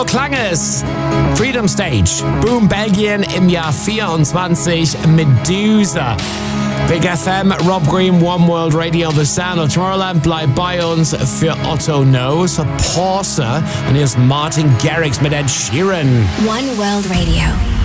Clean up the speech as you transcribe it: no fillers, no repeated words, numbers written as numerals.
klang es. Freedom Stage, Boom Belgien im Jahr 24, Medusa. Big FM, Rob Green, One World Radio, The Sound of Tomorrowland. Bleibt bei uns für Otto Knows, Pause. Und hier ist Martin Garrix mit Ed Sheeran. One World Radio.